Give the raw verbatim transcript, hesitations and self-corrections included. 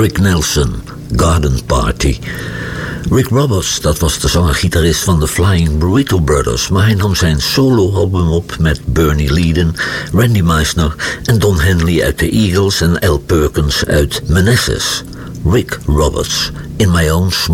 Rick Nelson, Garden Party. Rick Roberts, dat was de zanger-gitarist van de Flying Burrito Brothers, maar hij nam zijn solo-album op met Bernie Leadon, Randy Meisner en Don Henley uit de Eagles en Al Perkins uit Manassas. Rick Roberts, In My Own Small